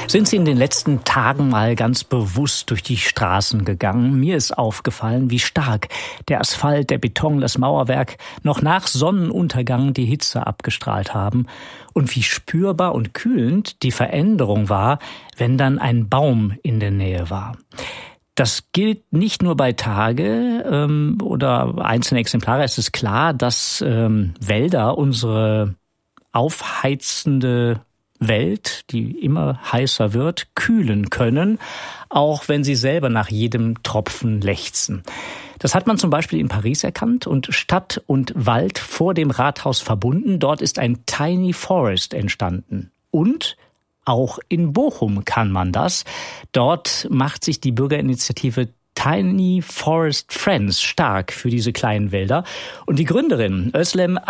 Sind Sie in den letzten Tagen mal ganz bewusst durch die Straßen gegangen? Mir ist aufgefallen, wie stark der Asphalt, der Beton, das Mauerwerk noch nach Sonnenuntergang die Hitze abgestrahlt haben und wie spürbar und kühlend die Veränderung war, wenn dann ein Baum in der Nähe war. Das gilt nicht nur bei Tage oder einzelne Exemplare. Es ist klar, dass Wälder unsere aufheizende Welt, die immer heißer wird, kühlen können, auch wenn sie selber nach jedem Tropfen lechzen. Das hat man zum Beispiel in Paris erkannt und Stadt und Wald vor dem Rathaus verbunden. Dort ist ein Tiny Forest entstanden. Und auch in Bochum kann man das. Dort macht sich die Bürgerinitiative Tiny Forest Friends stark für diese kleinen Wälder. Und die Gründerin, Özlem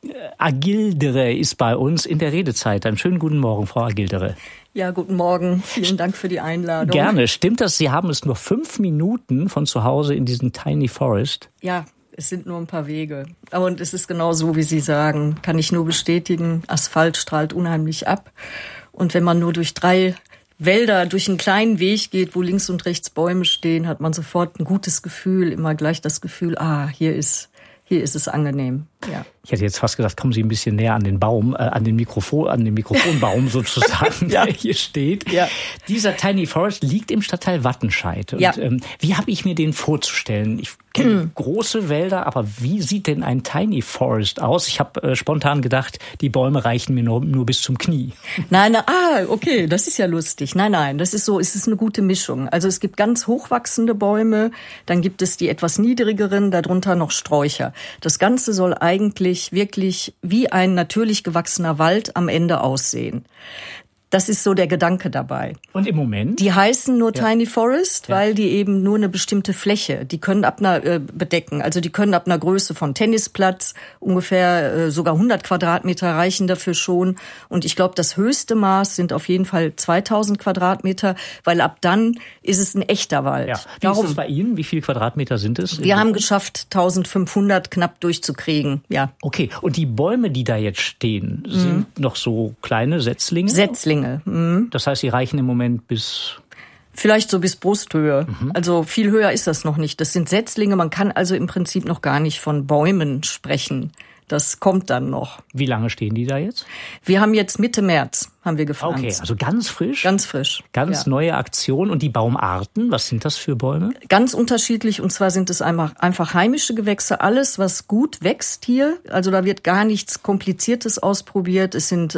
Agildere, ist bei uns in der Redezeit. Einen schönen guten Morgen, Frau Agildere. Ja, guten Morgen. Vielen Dank für die Einladung. Gerne. Stimmt das, Sie haben es nur 5 Minuten von zu Hause in diesen Tiny Forest? Ja, es sind nur ein paar Wege. Und es ist genau so, wie Sie sagen. Kann ich nur bestätigen. Asphalt strahlt unheimlich ab. Und wenn man nur durch 3 Wälder durch einen kleinen Weg geht, wo links und rechts Bäume stehen, hat man sofort ein gutes Gefühl, immer gleich das Gefühl, hier ist es angenehm. Ja. Ich hätte jetzt fast gesagt, kommen Sie ein bisschen näher an den Baum, an den Mikrofonbaum sozusagen, ja. Der hier steht. Ja. Dieser Tiny Forest liegt im Stadtteil Wattenscheid. Und, ja. Wie habe ich mir den vorzustellen? Ich kenne große Wälder, aber wie sieht denn ein Tiny Forest aus? Ich habe spontan gedacht, die Bäume reichen mir nur bis zum Knie. Nein, okay, das ist ja lustig. Nein, das ist so, es ist eine gute Mischung. Also es gibt ganz hochwachsende Bäume, dann gibt es die etwas niedrigeren, darunter noch Sträucher. Das Ganze soll eigentlich wirklich wie ein natürlich gewachsener Wald am Ende aussehen. Das ist so der Gedanke dabei. Und im Moment? Die heißen nur Tiny Forest, weil die eben nur eine bestimmte Fläche, die können ab einer bedecken. Also die können ab einer Größe von Tennisplatz ungefähr sogar 100 Quadratmeter reichen dafür schon. Und ich glaube, das höchste Maß sind auf jeden Fall 2000 Quadratmeter, weil ab dann ist es ein echter Wald. Ja. Wie ist es bei Ihnen? Wie viele Quadratmeter sind es? Wir haben geschafft, 1500 knapp durchzukriegen, ja. Okay. Und die Bäume, die da jetzt stehen, sind noch so kleine Setzlinge? Setzlinge. Das heißt, sie reichen im Moment bis... Vielleicht so bis Brusthöhe. Also viel höher ist das noch nicht. Das sind Setzlinge. Man kann also im Prinzip noch gar nicht von Bäumen sprechen. Das kommt dann noch. Wie lange stehen die da jetzt? Wir haben jetzt Mitte März gepflanzt. Okay, also ganz frisch? Ganz frisch. Ganz neue Aktion. Und die Baumarten, was sind das für Bäume? Ganz unterschiedlich. Und zwar sind es einfach heimische Gewächse. Alles, was gut wächst hier. Also da wird gar nichts Kompliziertes ausprobiert. Es sind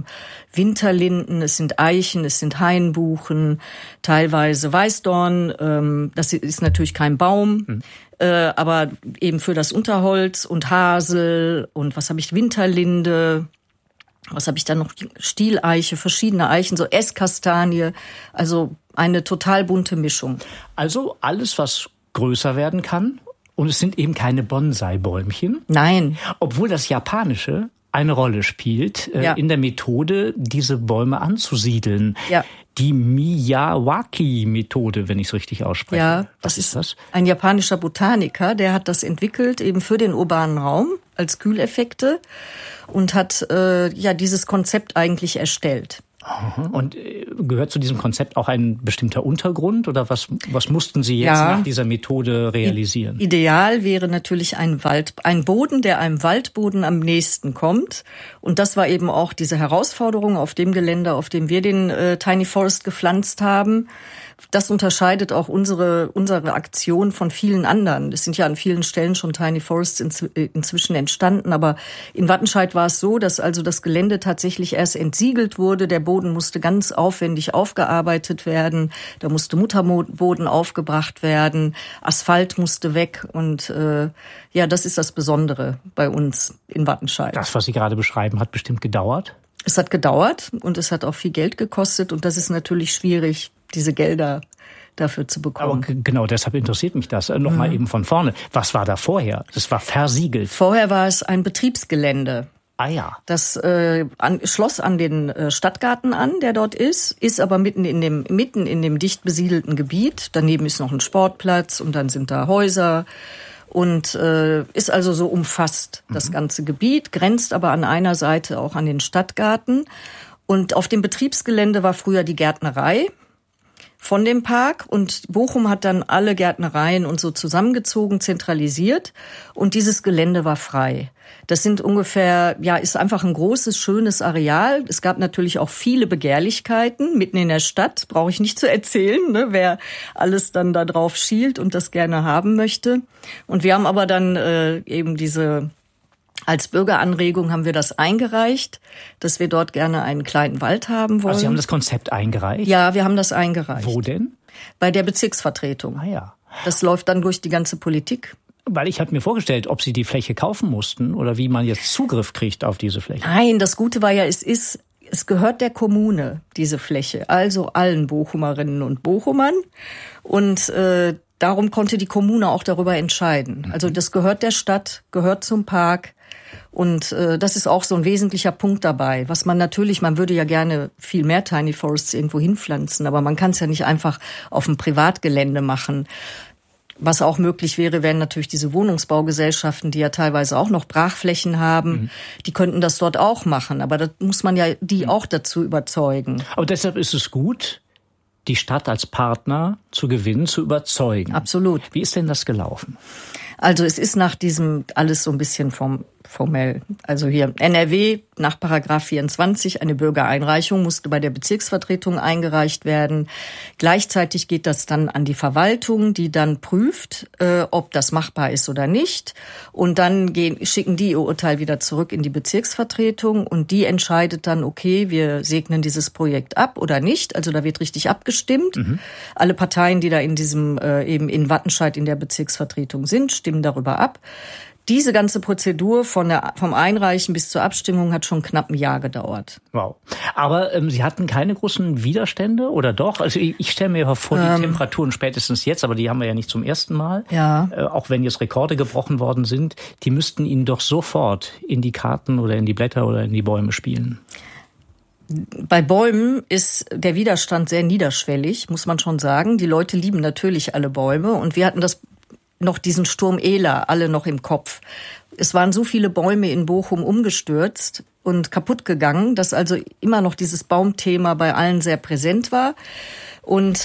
Winterlinden, es sind Eichen, es sind Hainbuchen, teilweise Weißdorn. Das ist natürlich kein Baum. Aber eben für das Unterholz und Hasel und was habe ich, Winterlinde, was habe ich dann noch, Stieleiche, verschiedene Eichen, so Esskastanie, also eine total bunte Mischung. Also alles, was größer werden kann, und es sind eben keine Bonsai-Bäumchen. Nein. Obwohl das Japanische eine Rolle spielt in der Methode, diese Bäume anzusiedeln. Ja. Die Miyawaki-Methode, wenn ich es richtig ausspreche. Ja, was ist das? Ein japanischer Botaniker, der hat das entwickelt eben für den urbanen Raum als Kühleffekte und hat dieses Konzept eigentlich erstellt. Und gehört zu diesem Konzept auch ein bestimmter Untergrund oder was mussten Sie jetzt nach dieser Methode realisieren? Ideal wäre natürlich ein Boden, der einem Waldboden am nächsten kommt. Und das war eben auch diese Herausforderung auf dem Gelände, auf dem wir den Tiny Forest gepflanzt haben. Das unterscheidet auch unsere Aktion von vielen anderen. Es sind ja an vielen Stellen schon Tiny Forests inzwischen entstanden, aber in Wattenscheid war es so, dass also das Gelände tatsächlich erst entsiegelt wurde. Der Boden musste ganz aufwendig aufgearbeitet werden. Da musste Mutterboden aufgebracht werden. Asphalt musste weg und das ist das Besondere bei uns in Wattenscheid. Das, was Sie gerade beschreiben, hat bestimmt gedauert? Es hat gedauert und es hat auch viel Geld gekostet und das ist natürlich schwierig, diese Gelder dafür zu bekommen. Aber genau, deshalb interessiert mich das. Nochmal eben von vorne. Was war da vorher? Das war versiegelt. Vorher war es ein Betriebsgelände. Ah ja. Das schloss an den Stadtgarten an, der dort ist aber mitten in dem dicht besiedelten Gebiet. Daneben ist noch ein Sportplatz und dann sind da Häuser. Und ist also so umfasst, das ganze Gebiet, grenzt aber an einer Seite auch an den Stadtgarten. Und auf dem Betriebsgelände war früher die Gärtnerei von dem Park und Bochum hat dann alle Gärtnereien und so zusammengezogen, zentralisiert und dieses Gelände war frei. Das sind ungefähr, ist einfach ein großes, schönes Areal. Es gab natürlich auch viele Begehrlichkeiten mitten in der Stadt, brauche ich nicht zu erzählen, ne, wer alles dann da drauf schielt und das gerne haben möchte. Und wir haben aber dann als Bürgeranregung haben wir das eingereicht, dass wir dort gerne einen kleinen Wald haben wollen. Also Sie haben das Konzept eingereicht? Ja, wir haben das eingereicht. Wo denn? Bei der Bezirksvertretung. Ah ja. Das läuft dann durch die ganze Politik. Weil ich hatte mir vorgestellt, ob Sie die Fläche kaufen mussten oder wie man jetzt Zugriff kriegt auf diese Fläche. Nein, das Gute war ja, es gehört der Kommune, diese Fläche, also allen Bochumerinnen und Bochumern. Und darum konnte die Kommune auch darüber entscheiden. Also das gehört der Stadt, gehört zum Park. Und das ist auch so ein wesentlicher Punkt dabei. Was man würde ja gerne viel mehr Tiny Forests irgendwo hinpflanzen, aber man kann es ja nicht einfach auf dem Privatgelände machen. Was auch möglich wäre, wären natürlich diese Wohnungsbaugesellschaften, die ja teilweise auch noch Brachflächen haben. Die könnten das dort auch machen, aber da muss man ja die auch dazu überzeugen. Aber deshalb ist es gut, die Stadt als Partner zu gewinnen, zu überzeugen. Absolut. Wie ist denn das gelaufen? Also es ist nach diesem alles so ein bisschen formell. Also hier NRW nach Paragraph 24 eine Bürgereinreichung musste bei der Bezirksvertretung eingereicht werden. Gleichzeitig geht das dann an die Verwaltung, die dann prüft, ob das machbar ist oder nicht. Und dann schicken die ihr Urteil wieder zurück in die Bezirksvertretung und die entscheidet dann, okay, wir segnen dieses Projekt ab oder nicht. Also da wird richtig abgestimmt. Alle Parteien, die da in diesem eben in Wattenscheid in der Bezirksvertretung sind, stimmen darüber ab. Diese ganze Prozedur vom Einreichen bis zur Abstimmung hat schon knapp ein Jahr gedauert. Wow. Aber Sie hatten keine großen Widerstände oder doch? Also ich stelle mir vor, die Temperaturen spätestens jetzt, aber die haben wir ja nicht zum ersten Mal. Ja. Auch wenn jetzt Rekorde gebrochen worden sind, die müssten Ihnen doch sofort in die Karten oder in die Blätter oder in die Bäume spielen. Bei Bäumen ist der Widerstand sehr niederschwellig, muss man schon sagen. Die Leute lieben natürlich alle Bäume und wir hatten noch diesen Sturm Ela alle noch im Kopf. Es waren so viele Bäume in Bochum umgestürzt und kaputt gegangen, dass also immer noch dieses Baumthema bei allen sehr präsent war. Und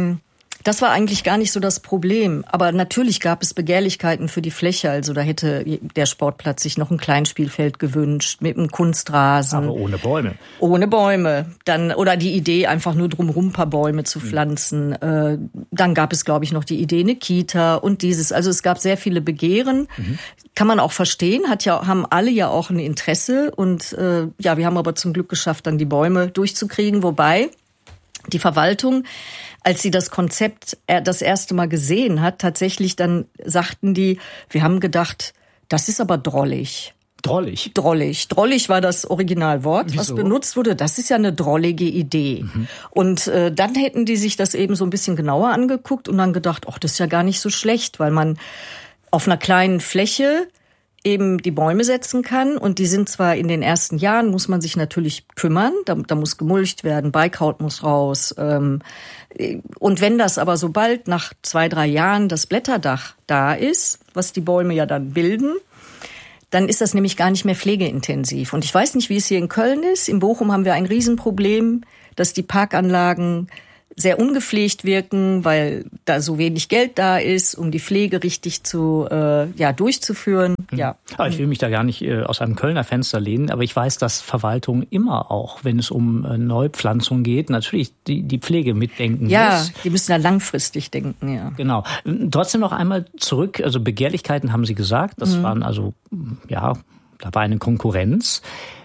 das war eigentlich gar nicht so das Problem. Aber natürlich gab es Begehrlichkeiten für die Fläche. Also da hätte der Sportplatz sich noch ein Kleinspielfeld gewünscht mit einem Kunstrasen. Aber ohne Bäume. Ohne Bäume. Oder die Idee, einfach nur drumherum ein paar Bäume zu pflanzen. Dann gab es, glaube ich, noch die Idee, eine Kita und dieses. Also es gab sehr viele Begehren. Kann man auch verstehen. Haben alle ja auch ein Interesse. Und wir haben aber zum Glück geschafft, dann die Bäume durchzukriegen. Wobei die Verwaltung, als sie das Konzept das erste Mal gesehen hat, tatsächlich dann sagten die, wir haben gedacht, das ist aber drollig. Drollig? Drollig. Drollig war das Originalwort, Wieso? Was benutzt wurde. Das ist ja eine drollige Idee. Und dann hätten die sich das eben so ein bisschen genauer angeguckt und dann gedacht, ach, das ist ja gar nicht so schlecht, weil man auf einer kleinen Fläche eben die Bäume setzen kann. Und die sind zwar in den ersten Jahren, muss man sich natürlich kümmern. Da muss gemulcht werden, Beikraut muss raus. Und wenn das aber sobald nach 2-3 Jahren das Blätterdach da ist, was die Bäume ja dann bilden, dann ist das nämlich gar nicht mehr pflegeintensiv. Und ich weiß nicht, wie es hier in Köln ist. In Bochum haben wir ein Riesenproblem, dass die Parkanlagen sehr ungepflegt wirken, weil da so wenig Geld da ist, um die Pflege richtig durchzuführen. Ja. Aber ich will mich da gar nicht aus einem Kölner Fenster lehnen, aber ich weiß, dass Verwaltung immer auch, wenn es um Neupflanzung geht, natürlich die Pflege mitdenken muss. Ja, die müssen da langfristig denken, ja. Genau. Trotzdem noch einmal zurück, also Begehrlichkeiten haben Sie gesagt, das waren also, da war eine Konkurrenz.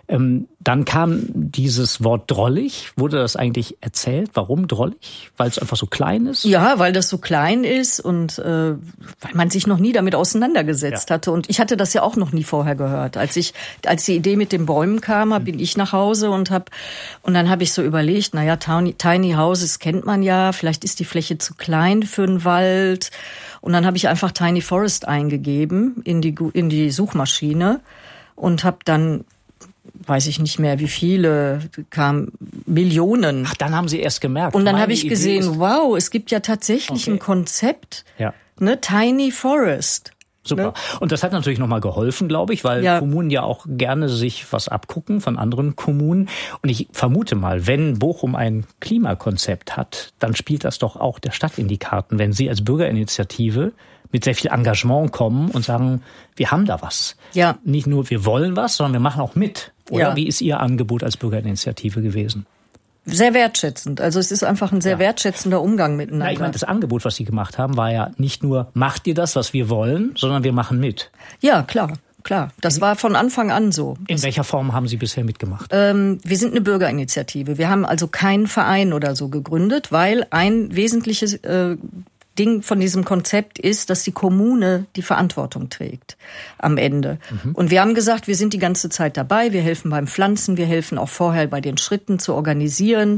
Dann kam dieses Wort drollig. Wurde das eigentlich erzählt? Warum drollig? Weil es einfach so klein ist? Ja, weil das so klein ist und weil man sich noch nie damit auseinandergesetzt hatte. Und ich hatte das ja auch noch nie vorher gehört. Als die Idee mit den Bäumen kam, bin ich nach Hause und dann habe ich so überlegt, Tiny Houses kennt man ja, vielleicht ist die Fläche zu klein für einen Wald. Und dann habe ich einfach Tiny Forest eingegeben in die Suchmaschine und habe dann, weiß ich nicht mehr, wie viele, kamen Millionen. Ach, dann haben Sie erst gemerkt. Und dann habe ich gesehen, wow, es gibt ja tatsächlich ein Konzept, ne, Tiny Forest. Super. Ne? Und das hat natürlich nochmal geholfen, glaube ich, weil Kommunen ja auch gerne sich was abgucken von anderen Kommunen. Und ich vermute mal, wenn Bochum ein Klimakonzept hat, dann spielt das doch auch der Stadt in die Karten, wenn Sie als Bürgerinitiative mit sehr viel Engagement kommen und sagen, wir haben da was. Ja. Nicht nur, wir wollen was, sondern wir machen auch mit. Oder ja. Wie ist Ihr Angebot als Bürgerinitiative gewesen? Sehr wertschätzend. Also es ist einfach ein sehr wertschätzender Umgang miteinander. Na, ich meine, das Angebot, was Sie gemacht haben, war ja nicht nur, macht ihr das, was wir wollen, sondern wir machen mit. Ja, klar. Das war von Anfang an so. In welcher Form haben Sie bisher mitgemacht? Wir sind eine Bürgerinitiative. Wir haben also keinen Verein oder so gegründet, weil ein wesentliches Ding von diesem Konzept ist, dass die Kommune die Verantwortung trägt am Ende. Und wir haben gesagt, wir sind die ganze Zeit dabei, wir helfen beim Pflanzen, wir helfen auch vorher bei den Schritten zu organisieren.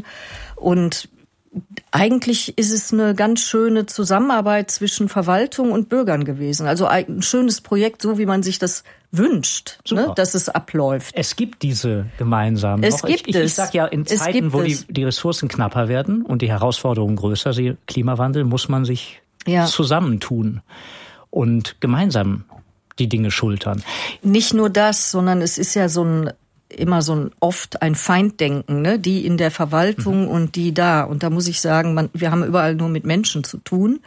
Und eigentlich ist es eine ganz schöne Zusammenarbeit zwischen Verwaltung und Bürgern gewesen. Also ein schönes Projekt, so wie man sich das wünscht, ne, dass es abläuft. Es gibt diese gemeinsamen. Ich sage ja, in Zeiten, wo die Ressourcen knapper werden und die Herausforderungen größer sind, Klimawandel, muss man sich zusammentun und gemeinsam die Dinge schultern. Nicht nur das, sondern es ist ja immer oft ein Feinddenken, ne? Die in der Verwaltung und die da. Und da muss ich sagen, wir haben überall nur mit Menschen zu tun.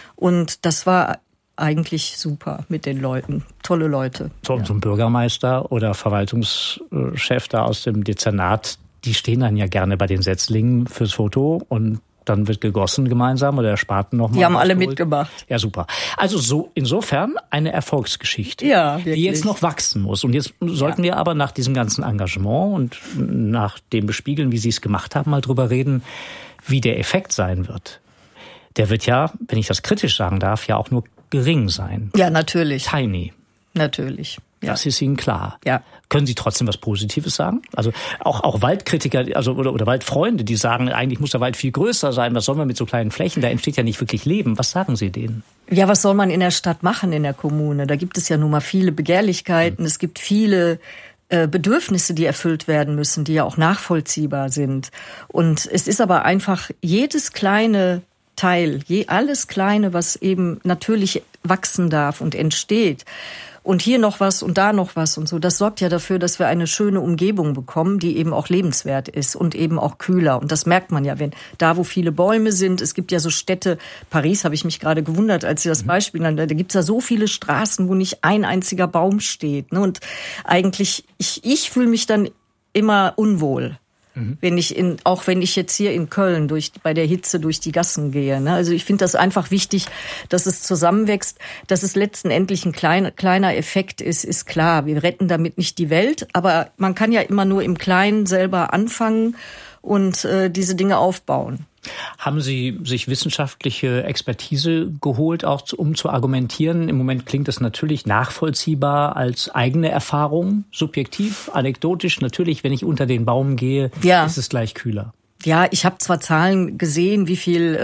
Und das war eigentlich super mit den Leuten. Tolle Leute. So ein Bürgermeister oder Verwaltungschef da aus dem Dezernat, die stehen dann ja gerne bei den Setzlingen fürs Foto und dann wird gegossen gemeinsam oder der Spaten nochmal. Die haben alle mitgemacht. Ja, super. Also insofern eine Erfolgsgeschichte, die jetzt noch wachsen muss. Und jetzt sollten wir aber nach diesem ganzen Engagement und nach dem Bespiegeln, wie Sie es gemacht haben, mal drüber reden, wie der Effekt sein wird. Der wird ja, wenn ich das kritisch sagen darf, ja auch nur gering sein. Ja, natürlich. Tiny. Natürlich. Ja. Das ist Ihnen klar. Ja. Können Sie trotzdem was Positives sagen? Also auch Waldkritiker, oder Waldfreunde, die sagen, eigentlich muss der Wald viel größer sein. Was soll man mit so kleinen Flächen? Da entsteht ja nicht wirklich Leben. Was sagen Sie denen? Ja, was soll man in der Stadt machen, in der Kommune? Da gibt es ja nun mal viele Begehrlichkeiten. Es gibt viele Bedürfnisse, die erfüllt werden müssen, die ja auch nachvollziehbar sind. Und es ist aber einfach jedes kleine Teil, alles Kleine, was eben natürlich wachsen darf und entsteht. Und hier noch was und da noch was und so. Das sorgt ja dafür, dass wir eine schöne Umgebung bekommen, die eben auch lebenswert ist und eben auch kühler. Und das merkt man ja, wenn da, wo viele Bäume sind. Es gibt ja so Städte, Paris habe ich mich gerade gewundert, als Sie das Beispiel nannten. Da gibt es ja so viele Straßen, wo nicht ein einziger Baum steht. Und eigentlich, ich fühle mich dann immer unwohl. Wenn ich jetzt hier in Köln bei der Hitze durch die Gassen gehe. Ne? Also ich finde das einfach wichtig, dass es zusammenwächst, dass es letztendlich ein kleiner Effekt ist klar. Wir retten damit nicht die Welt, aber man kann ja immer nur im Kleinen selber anfangen und diese Dinge aufbauen. Haben Sie sich wissenschaftliche Expertise geholt, auch um zu argumentieren? Im Moment klingt das natürlich nachvollziehbar als eigene Erfahrung, subjektiv, anekdotisch. Natürlich, wenn ich unter den Baum gehe, ist es gleich kühler. Ja, ich habe zwar Zahlen gesehen, wie viel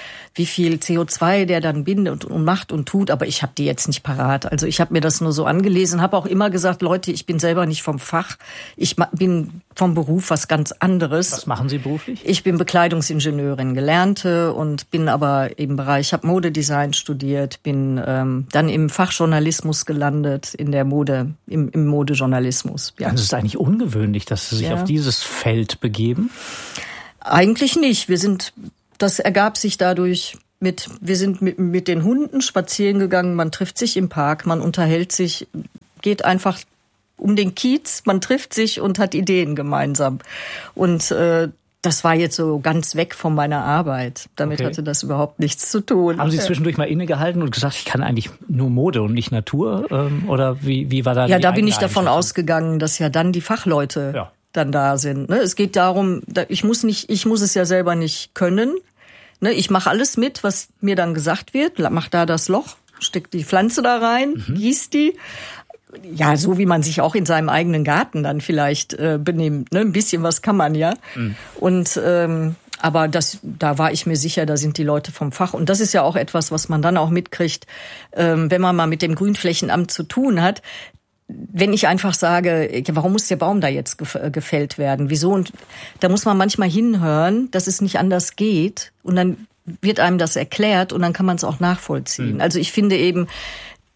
CO2 der dann bindet und macht und tut, aber ich habe die jetzt nicht parat. Also ich habe mir das nur so angelesen, habe auch immer gesagt, Leute, ich bin selber nicht vom Fach. Ich bin vom Beruf was ganz anderes. Was machen Sie beruflich? Ich bin Bekleidungsingenieurin, Gelernte und bin aber im Bereich, habe Modedesign studiert, bin dann im Fachjournalismus gelandet, in der Mode, im Modejournalismus. Ja. Also es ist eigentlich ungewöhnlich, dass Sie sich auf dieses Feld begeben? Eigentlich nicht. Das ergab sich dadurch wir sind mit den Hunden spazieren gegangen, man trifft sich im Park, man unterhält sich, geht einfach um den Kiez, man trifft sich und hat Ideen gemeinsam. Und das war jetzt so ganz weg von meiner Arbeit. Damit hatte das überhaupt nichts zu tun. Haben Sie zwischendurch mal innegehalten und gesagt, ich kann eigentlich nur Mode und nicht Natur? Oder wie war da Ja, da bin ich davon ausgegangen, dass ja dann die Fachleute dann da sind. Ne? Es geht darum, ich muss es ja selber nicht können. Ne? Ich mache alles mit, was mir dann gesagt wird. Mach da das Loch, steck die Pflanze da rein, gieß die. Ja, so wie man sich auch in seinem eigenen Garten dann vielleicht benimmt. Ne? Ein bisschen was kann man ja. Und aber da war ich mir sicher, da sind die Leute vom Fach. Und das ist ja auch etwas, was man dann auch mitkriegt, wenn man mal mit dem Grünflächenamt zu tun hat. Wenn ich einfach sage, warum muss der Baum da jetzt gefällt werden? Wieso? Und da muss man manchmal hinhören, dass es nicht anders geht. Und dann wird einem das erklärt und dann kann man es auch nachvollziehen. Also ich finde eben,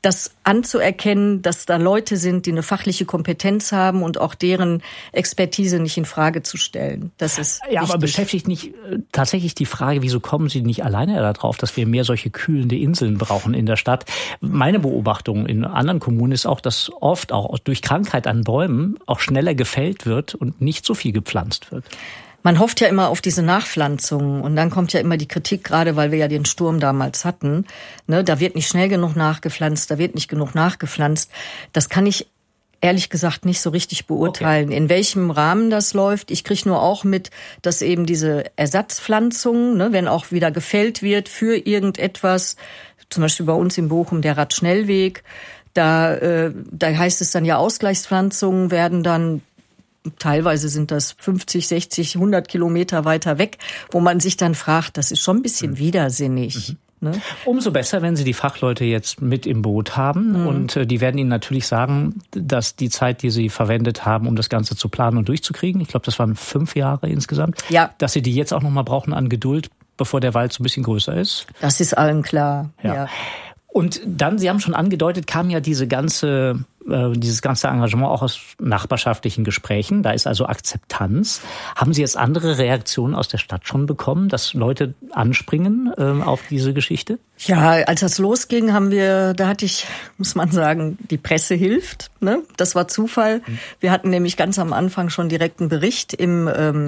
das anzuerkennen, dass da Leute sind, die eine fachliche Kompetenz haben und auch deren Expertise nicht in Frage zu stellen. Das ist ja, wichtig. Aber beschäftigt nicht tatsächlich die Frage, wieso kommen Sie nicht alleine darauf, dass wir mehr solche kühlende Inseln brauchen in der Stadt? Meine Beobachtung in anderen Kommunen ist auch, dass oft auch durch Krankheit an Bäumen auch schneller gefällt wird und nicht so viel gepflanzt wird. Man hofft ja immer auf diese Nachpflanzungen und dann kommt ja immer die Kritik, gerade weil wir ja den Sturm damals hatten. Ne, da wird nicht schnell genug nachgepflanzt, da wird nicht genug nachgepflanzt. Das kann ich ehrlich gesagt nicht so richtig beurteilen, in welchem Rahmen das läuft. Ich kriege nur auch mit, dass eben diese Ersatzpflanzungen, ne, wenn auch wieder gefällt wird für irgendetwas, zum Beispiel bei uns in Bochum der Radschnellweg, da heißt es dann ja, Ausgleichspflanzungen werden dann, teilweise sind das 50, 60, 100 Kilometer weiter weg, wo man sich dann fragt, das ist schon ein bisschen widersinnig. Ne? Umso besser, wenn Sie die Fachleute jetzt mit im Boot haben und die werden Ihnen natürlich sagen, dass die Zeit, die Sie verwendet haben, um das Ganze zu planen und durchzukriegen, ich glaube, das waren 5 Jahre insgesamt, ja, dass Sie die jetzt auch nochmal brauchen an Geduld, bevor der Wald so ein bisschen größer ist. Das ist allen klar, ja. Und dann, Sie haben schon angedeutet, kam ja dieses ganze Engagement auch aus nachbarschaftlichen Gesprächen. Da ist also Akzeptanz. Haben Sie jetzt andere Reaktionen aus der Stadt schon bekommen, dass Leute anspringen auf diese Geschichte? Ja, als das losging, da hatte ich, muss man sagen, die Presse hilft. Ne? Das war Zufall. Wir hatten nämlich ganz am Anfang schon direkt einen Bericht in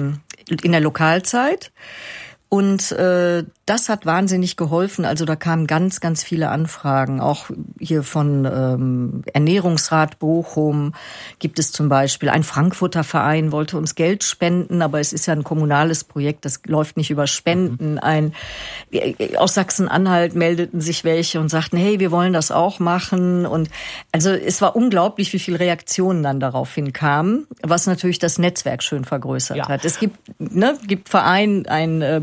der Lokalzeit. Und das hat wahnsinnig geholfen. Also da kamen ganz, ganz viele Anfragen. Auch hier von Ernährungsrat Bochum gibt es zum Beispiel. Ein Frankfurter Verein wollte uns Geld spenden, aber es ist ja ein kommunales Projekt, das läuft nicht über Spenden. Aus Sachsen-Anhalt meldeten sich welche und sagten, hey, wir wollen das auch machen. Und also es war unglaublich, wie viele Reaktionen dann daraufhin kamen, was natürlich das Netzwerk schön vergrößert hat. Es gibt Verein, ein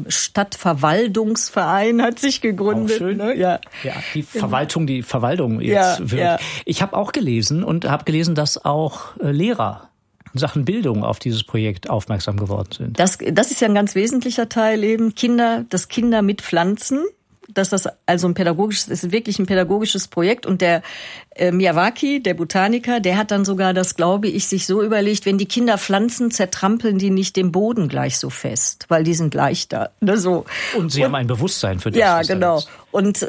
Stadtverwaltungsverein hat sich gegründet. Auch schön. Ne? Ja, die Verwaltung jetzt wird. Ja. Ich habe auch gelesen dass auch Lehrer in Sachen Bildung auf dieses Projekt aufmerksam geworden sind. Das ist ja ein ganz wesentlicher Teil eben, Kinder mit Pflanzen. Dass das also ist wirklich ein pädagogisches Projekt und der Miyawaki, der Botaniker, der hat dann sogar das, glaube ich, sich so überlegt, wenn die Kinder pflanzen, zertrampeln die nicht den Boden gleich so fest, weil die sind leichter. Ne, so. Und sie haben ein Bewusstsein für das. Ja, genau. Und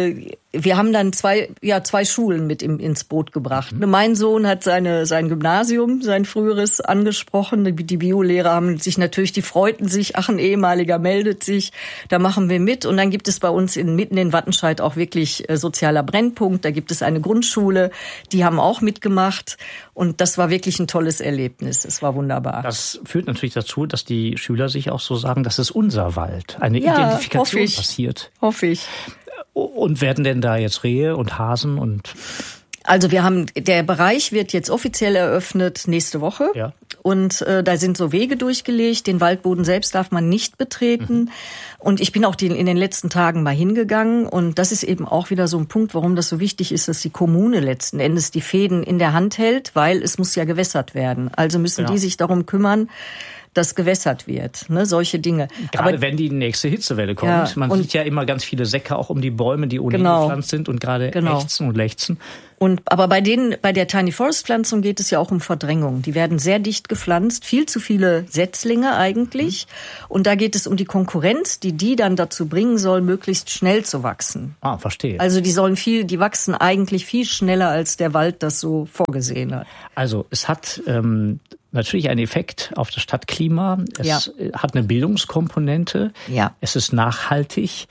wir haben dann zwei Schulen mit ins Boot gebracht. Mein Sohn hat sein Gymnasium, sein früheres, angesprochen. Die Biolehrer die freuten sich, ach, ein ehemaliger meldet sich, da machen wir mit. Und dann gibt es bei uns mitten in Wattenscheid auch wirklich sozialer Brennpunkt. Da gibt es eine Grundschule, die haben auch mitgemacht. Und das war wirklich ein tolles Erlebnis. Es war wunderbar. Das führt natürlich dazu, dass die Schüler sich auch so sagen, das ist unser Wald. Eine Identifikation passiert. Hoffe ich. Und werden denn da jetzt Rehe und Hasen und... Also der Bereich wird jetzt offiziell eröffnet nächste Woche. Ja. Und da sind so Wege durchgelegt. Den Waldboden selbst darf man nicht betreten. Und ich bin auch in den letzten Tagen mal hingegangen. Und das ist eben auch wieder so ein Punkt, warum das so wichtig ist, dass die Kommune letzten Endes die Fäden in der Hand hält, weil es muss ja gewässert werden. Also müssen die sich darum kümmern, dass gewässert wird, ne, solche Dinge. Gerade wenn die nächste Hitzewelle kommt. Ja, man sieht ja immer ganz viele Säcke auch um die Bäume, die ohnehin gepflanzt sind und gerade ächzen und lechzen. Aber bei der Tiny Forest Pflanzung geht es ja auch um Verdrängung. Die werden sehr dicht gepflanzt, viel zu viele Setzlinge eigentlich. Und da geht es um die Konkurrenz, die dann dazu bringen soll, möglichst schnell zu wachsen. Ah, verstehe. Also die wachsen eigentlich viel schneller, als der Wald das so vorgesehen hat. Also es hat natürlich einen Effekt auf das Stadtklima. Es hat eine Bildungskomponente. Ja. Es ist nachhaltig.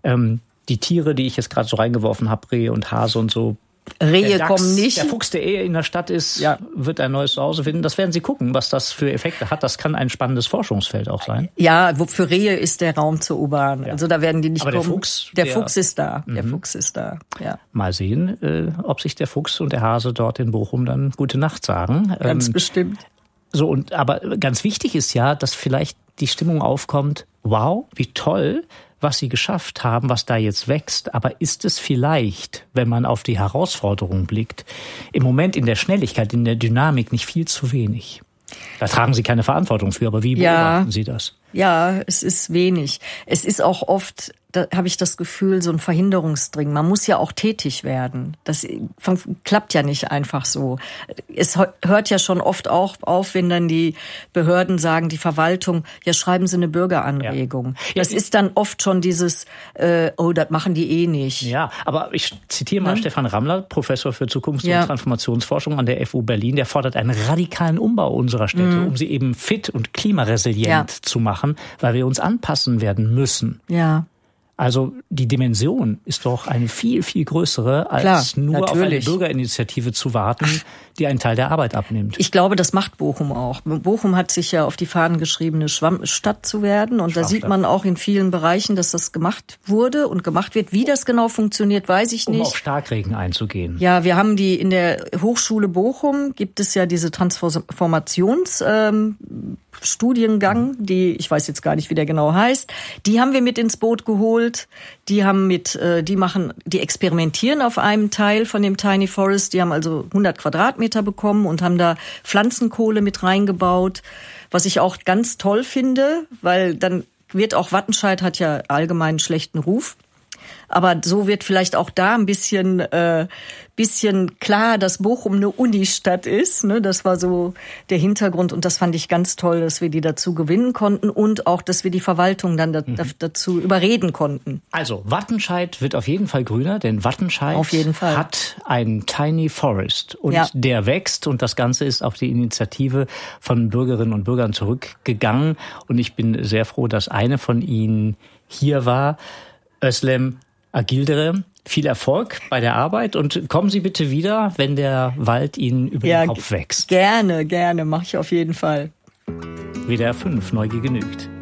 Die Tiere, die ich jetzt gerade so reingeworfen habe, Rehe und Hase und so, Rehe kommen nicht. Der Fuchs, der eher in der Stadt ist, wird ein neues Zuhause finden. Das werden Sie gucken, was das für Effekte hat. Das kann ein spannendes Forschungsfeld auch sein. Ja, für Rehe ist der Raum zur U-Bahn. Ja. Also da werden die nicht kommen. Der Fuchs ist da. Der Fuchs ist da. Ja. Mal sehen, ob sich der Fuchs und der Hase dort in Bochum dann gute Nacht sagen. Ganz bestimmt. So, aber ganz wichtig ist ja, dass vielleicht die Stimmung aufkommt, wow, wie toll, was Sie geschafft haben, was da jetzt wächst. Aber ist es vielleicht, wenn man auf die Herausforderungen blickt, im Moment in der Schnelligkeit, in der Dynamik nicht viel zu wenig? Da tragen Sie keine Verantwortung für, aber wie beobachten Sie das? Ja, es ist wenig. Es ist auch oft, da habe ich das Gefühl, so ein Verhinderungsdring. Man muss ja auch tätig werden. Das klappt ja nicht einfach so. Es hört ja schon oft auch auf, wenn dann die Behörden sagen, die Verwaltung, ja, schreiben Sie eine Bürgeranregung. Ja. Das ist dann oft schon dieses, oh, das machen die eh nicht. Ja, aber ich zitiere mal Stefan Rammler, Professor für Zukunfts- und Transformationsforschung an der FU Berlin. Der fordert einen radikalen Umbau unserer Städte, um sie eben fit und klimaresilient zu machen, weil wir uns anpassen werden müssen. Ja. Also die Dimension ist doch eine viel, viel größere, als nur auf eine Bürgerinitiative zu warten, die einen Teil der Arbeit abnimmt. Ich glaube, das macht Bochum auch. Bochum hat sich ja auf die Fahnen geschrieben, eine Schwammstadt zu werden. Und da sieht man auch in vielen Bereichen, dass das gemacht wurde und gemacht wird. Wie das genau funktioniert, weiß ich nicht. Um auf Starkregen einzugehen. Ja, wir haben in der Hochschule Bochum gibt es ja diese Transformationsstudiengang, die, ich weiß jetzt gar nicht, wie der genau heißt. Die haben wir mit ins Boot geholt. Die experimentieren auf einem Teil von dem Tiny Forest. Die haben also 100 Quadratmeter bekommen und haben da Pflanzenkohle mit reingebaut, was ich auch ganz toll finde, weil dann wird auch Wattenscheid hat ja allgemein einen schlechten Ruf. Aber so wird vielleicht auch da ein bisschen klar, dass Bochum eine Unistadt ist. Ne? Das war so der Hintergrund und das fand ich ganz toll, dass wir die dazu gewinnen konnten und auch, dass wir die Verwaltung dann dazu überreden konnten. Also Wattenscheid wird auf jeden Fall grüner, denn Wattenscheid hat einen Tiny Forest und der wächst und das Ganze ist auf die Initiative von Bürgerinnen und Bürgern zurückgegangen und ich bin sehr froh, dass eine von ihnen hier war. Özlem Agildere, viel Erfolg bei der Arbeit und kommen Sie bitte wieder, wenn der Wald Ihnen über den Kopf wächst. Gerne, mache ich auf jeden Fall. WDR 5, Neugier genügt.